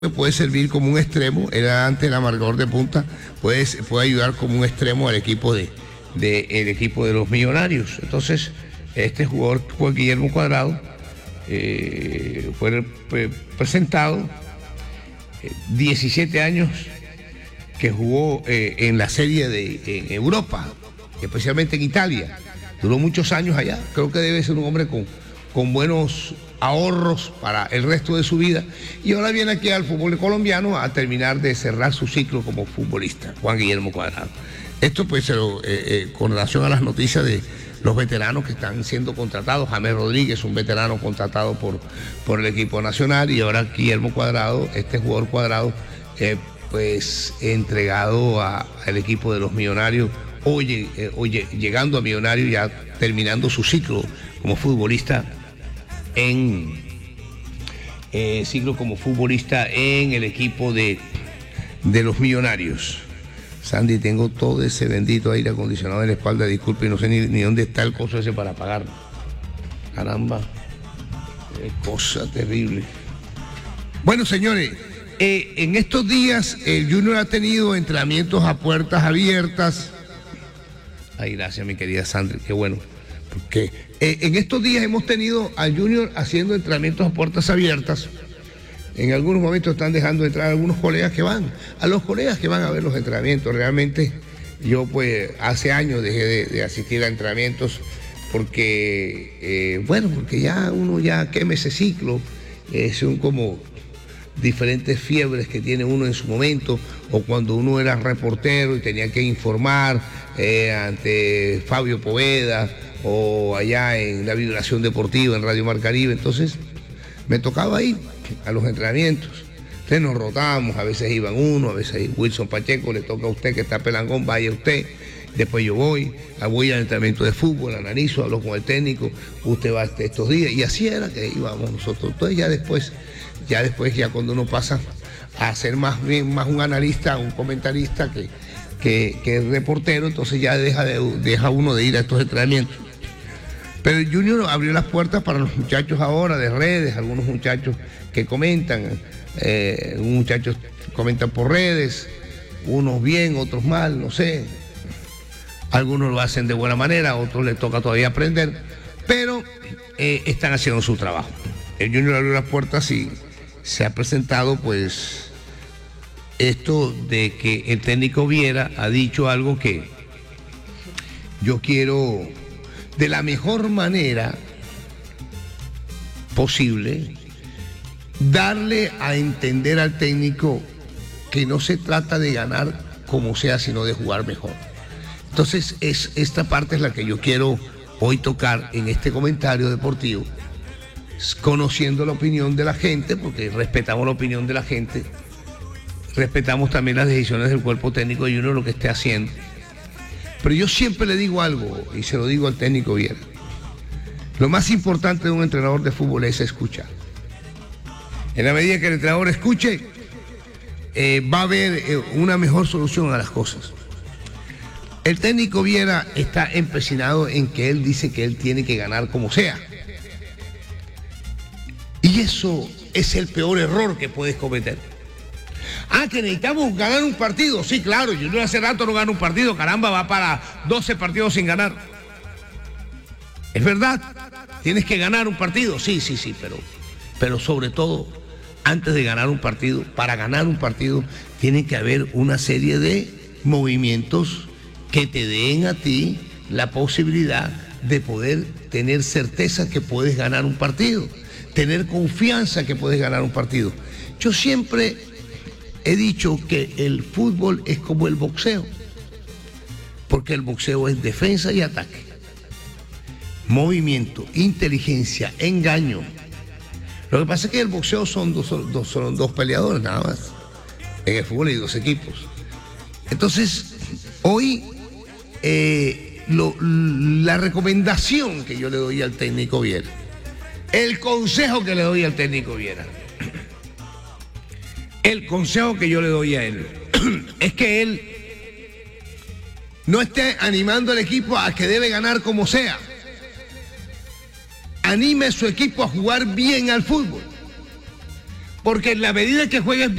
puede servir como un extremo, era antes el marcador de punta, puede ayudar como un extremo al equipo el equipo de los Millonarios. Entonces, este jugador, Juan Guillermo Cuadrado, fue presentado, 17 años que jugó en la serie en Europa, especialmente en Italia. Duró muchos años allá. Creo que debe ser un hombre con buenos ahorros para el resto de su vida, y ahora viene aquí al fútbol colombiano a terminar de cerrar su ciclo como futbolista, Juan Guillermo Cuadrado. Esto pues con relación a las noticias de los veteranos que están siendo contratados. James Rodríguez, un veterano contratado por el equipo nacional, y ahora Guillermo Cuadrado, este jugador Cuadrado, pues entregado al equipo de los Millonarios, llegando a Millonarios, ya terminando su ciclo como futbolista en el equipo de los Millonarios. Sandy, tengo todo ese bendito aire acondicionado en la espalda, disculpe, no sé ni dónde está el coso ese para apagarlo. Caramba, qué cosa terrible. Bueno, señores, en estos días el Junior ha tenido entrenamientos a puertas abiertas. Ay, gracias, mi querida Sandy, qué bueno. Porque en estos días hemos tenido al Junior haciendo entrenamientos a puertas abiertas. En algunos momentos están dejando entrar a algunos colegas que van. A los colegas que van a ver los entrenamientos, realmente yo pues hace años dejé de asistir a entrenamientos porque, porque ya uno ya quema ese ciclo. Son como diferentes fiebres que tiene uno en su momento, o cuando uno era reportero y tenía que informar ante Fabio Poveda, o allá en la Vibración Deportiva, en Radio Mar Caribe. Entonces me tocaba ir a los entrenamientos. Entonces nos rotábamos, a veces iban uno, a veces Wilson Pacheco, le toca a usted que está pelangón, vaya usted. Después yo voy al entrenamiento de fútbol, analizo, hablo con el técnico, usted va estos días, y así era que íbamos nosotros. Entonces ya después cuando uno pasa a ser más un analista, un comentarista que reportero, entonces ya deja uno de ir a estos entrenamientos. Pero el Junior abrió las puertas para los muchachos ahora de redes, algunos muchachos que comentan, muchachos comentan por redes, unos bien, otros mal, no sé. Algunos lo hacen de buena manera, a otros les toca todavía aprender, pero están haciendo su trabajo. El Junior abrió las puertas y se ha presentado pues esto de que el técnico Viera ha dicho algo que yo quiero de la mejor manera posible darle a entender al técnico que no se trata de ganar como sea, sino de jugar mejor. Entonces esta parte es la que yo quiero hoy tocar en este comentario deportivo, conociendo la opinión de la gente, porque respetamos la opinión de la gente, respetamos también las decisiones del cuerpo técnico y uno lo que esté haciendo. Pero yo siempre le digo algo, y se lo digo al técnico Viera: lo más importante de un entrenador de fútbol es escuchar. En la medida que el entrenador escuche, va a haber una mejor solución a las cosas. El técnico Viera está empecinado en que él dice que él tiene que ganar como sea. Y eso es el peor error que puedes cometer. Que necesitamos ganar un partido. Sí, claro, Junior hace rato no gana un partido. Caramba, va para 12 partidos sin ganar. Es verdad, tienes que ganar un partido. Sí, pero sobre todo, antes de ganar un partido, para ganar un partido, tiene que haber una serie de movimientos que te den a ti la posibilidad de poder tener certeza que puedes ganar un partido, tener confianza que puedes ganar un partido. Yo siempre he dicho que el fútbol es como el boxeo, porque el boxeo es defensa y ataque, movimiento, inteligencia, engaño. Lo que pasa es que el boxeo son dos peleadores nada más. En el fútbol hay dos equipos. Entonces, hoy la recomendación que yo le doy al técnico Viera, el consejo que le doy al técnico Viera, el consejo que yo le doy a él es que él no esté animando al equipo a que debe ganar como sea. Anime a su equipo a jugar bien al fútbol. porque en la medida que juegues